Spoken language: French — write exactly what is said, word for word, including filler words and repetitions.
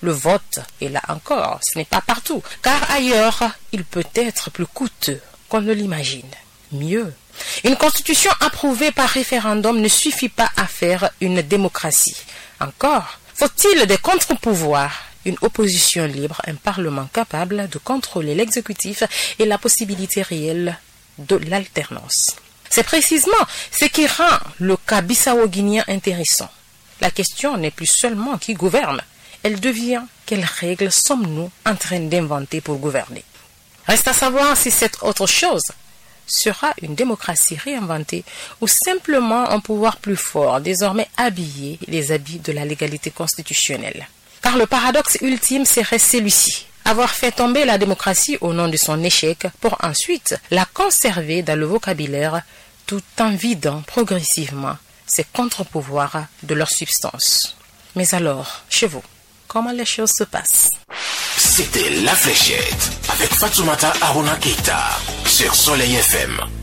Le vote, et là encore, ce n'est pas partout, car ailleurs, il peut être plus coûteux qu'on ne l'imagine. Mieux, une constitution approuvée par référendum ne suffit pas à faire une démocratie. Encore, faut-il des contre-pouvoirs, une opposition libre, un parlement capable de contrôler l'exécutif et la possibilité réelle de l'alternance. C'est précisément ce qui rend le cas bissau-guinéen intéressant. La question n'est plus seulement qui gouverne, elle devient quelles règles sommes-nous en train d'inventer pour gouverner. Reste à savoir si cette autre chose sera une démocratie réinventée ou simplement un pouvoir plus fort, désormais habillé les habits de la légalité constitutionnelle. Car le paradoxe ultime serait celui-ci, avoir fait tomber la démocratie au nom de son échec pour ensuite la conserver dans le vocabulaire tout en vidant progressivement ces contre-pouvoirs de leur substance. Mais alors, chez vous, comment les choses se passent? C'était La Fléchette avec Fatoumata Aruna Keita sur Soleil F M.